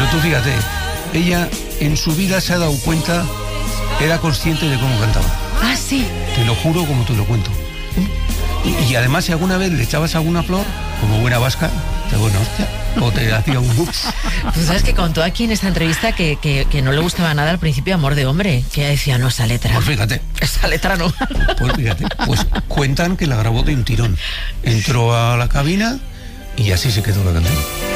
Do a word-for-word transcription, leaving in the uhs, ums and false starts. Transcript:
Pero tú fíjate, ella en su vida se ha dado cuenta, era consciente de cómo cantaba. Ah, sí. Te lo juro como te lo cuento. Y, y además, si alguna vez le echabas alguna flor, como buena vasca, te bueno, hostia, o te hacía un bus. Tú sabes que contó aquí en esta entrevista que, que, que no le gustaba nada al principio Amor de Hombre, que ella decía, no, esa letra. Pues fíjate. Esa letra no. Pues fíjate, pues cuentan que la grabó de un tirón. Entró a la cabina y así se quedó la canción.